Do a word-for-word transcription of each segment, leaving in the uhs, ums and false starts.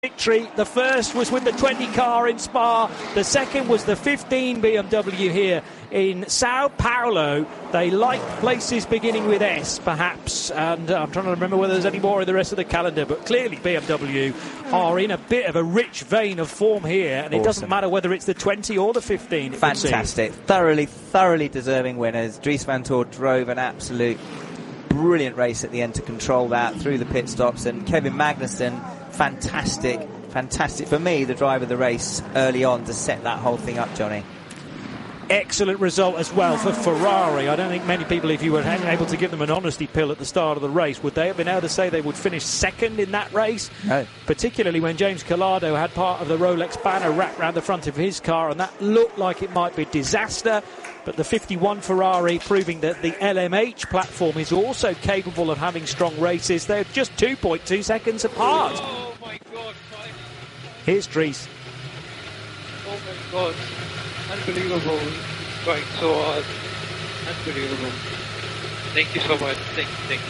victory. The first was with the twenty car in Spa. The second was the fifteen B M W here in Sao Paulo. They like places beginning with S, perhaps, and uh, I'm trying to remember whether there's any more in the rest of the calendar, but clearly B M W are in a bit of a rich vein of form here, and awesome. It doesn't matter whether it's the twenty or the fifteen. Fantastic. Thoroughly, thoroughly deserving winners. Dries Vanthoor drove an absolute brilliant race at the end to control that through the pit stops, and Kevin Magnussen, fantastic, fantastic for me, the driver of the race early on to set that whole thing up, Johnny. Excellent result as well for Ferrari. I don't think many people, if you were able to give them an honesty pill at the start of the race, would they have been able to say they would finish second in that race? No. Particularly when James Collado had part of the Rolex banner wrapped around the front of his car, and that looked like it might be disaster. But the fifty-one Ferrari proving that the L M H platform is also capable of having strong races. They're just two point two seconds apart. Oh my God, Mike. Here's Dries. Oh my God. Unbelievable. Going so hard. Unbelievable. Thank you so much. Thank you, thank you,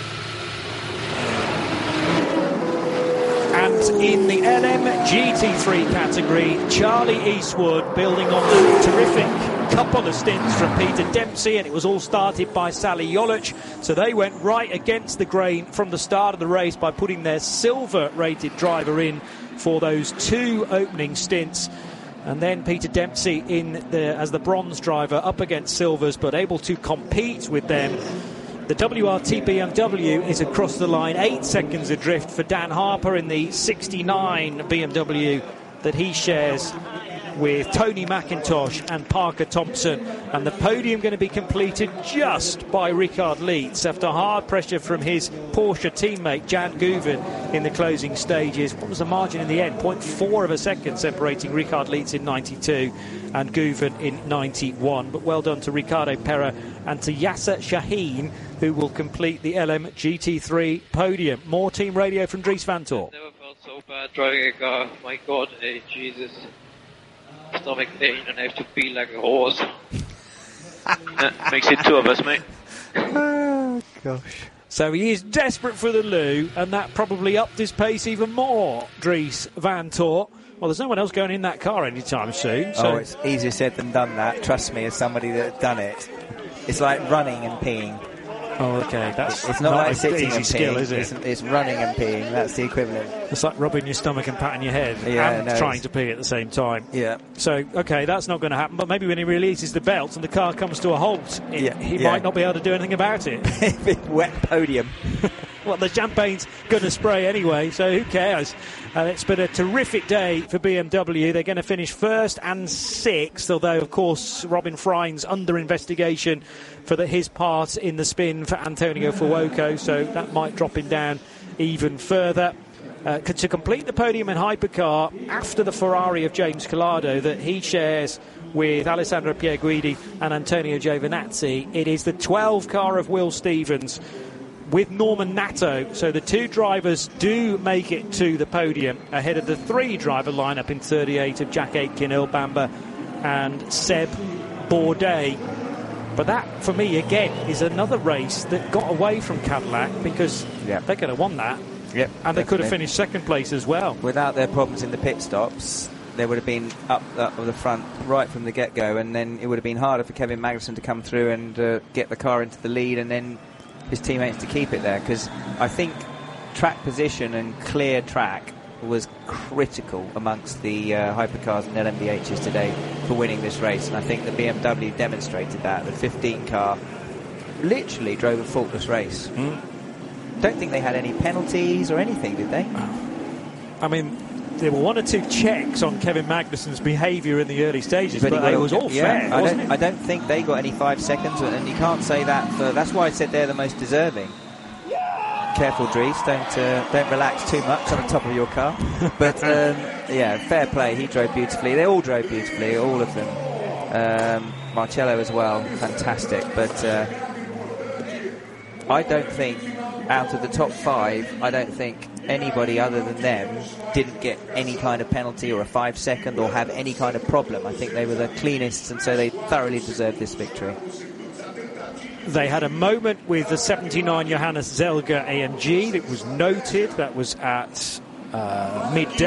thank you. And in the L M G T three category, Charlie Eastwood building on the terrific couple of stints from Peter Dempsey, and it was all started by Sally Jolic, so they went right against the grain from the start of the race by putting their silver rated driver in for those two opening stints, and then Peter Dempsey in the, as the bronze driver up against silvers, but able to compete with them. The W R T B M W is across the line, eight seconds adrift for Dan Harper in the sixty-nine B M W that he shares with Tony McIntosh and Parker Thompson, and the podium going to be completed just by Richard Lietz after hard pressure from his Porsche teammate Jan Guven in the closing stages. What was the margin in the end? zero point four of a second separating Richard Lietz in ninety-two and Guven in ninety-one. But well done to Ricardo Pera and to Yasser Shaheen, who will complete the L M G T three podium. More team radio from Dries Vanthoor. Never felt so bad driving a car. My God, hey, Jesus. Stomach pain, and I have to pee like a horse. That makes it two of us, mate. Oh, gosh. So he is desperate for the loo, and that probably upped his pace even more, Dries Vanthoor. Well, there's no one else going in that car anytime soon. So. Oh, it's easier said than done, that. Trust me, as somebody that's done it. It's like running and peeing. Oh, okay. That's it's not, not like a sitting easy and skill, peeing. is it? It's, it's running and peeing. That's the equivalent. It's like rubbing your stomach and patting your head yeah, and no, trying to pee at the same time. Yeah. So, okay, that's not going to happen. But maybe when he releases the belt and the car comes to a halt, it, yeah, he yeah. might not be able to do anything about it. Big wet podium. Well, the champagne's going to spray anyway, so who cares? Uh, it's been a terrific day for B M W. They're going to finish first and sixth, although, of course, Robin Frijns under investigation for the, his part in the spin for Antonio Fuoco, so that might drop him down even further. Uh, to complete the podium in hypercar after the Ferrari of James Collado that he shares with Alessandro Pierguidi and Antonio Giovinazzi, it is the twelve car of Will Stevens with Norman Nato. So the two drivers do make it to the podium ahead of the three driver lineup in thirty-eight of Jack Aitken, Earl Bamber and Seb Bourdais. But that, for me, again, is another race that got away from Cadillac because yep. they could have won that. Yep, and definitely. They could have finished second place as well. Without their problems in the pit stops, they would have been up, up the front right from the get-go, and then it would have been harder for Kevin Magnussen to come through and uh, get the car into the lead and then his teammates to keep it there, because I think track position and clear track was critical amongst the uh, hypercars and L M D Hs today for winning this race, and I think the B M W demonstrated that. The fifteen car literally drove a faultless race. Mm. Don't think they had any penalties or anything, did they? I mean, there were one or two checks on Kevin Magnussen's behaviour in the early stages, but, but it was all yeah, fair, I wasn't don't, it? I don't think they got any five seconds, and you can't say that for... That's why I said they're the most deserving. Careful, Dries, don't uh, don't relax too much on the top of your car. But, um, yeah, fair play. He drove beautifully. They all drove beautifully, all of them. Um, Marcello as well, fantastic. But uh, I don't think, out of the top five, I don't think anybody other than them didn't get any kind of penalty or a five second or have any kind of problem. I think they were the cleanest, and so they thoroughly deserved this victory. They had a moment with the seventy-nine Johannes Zelger A M G that was noted. That was at uh, midday.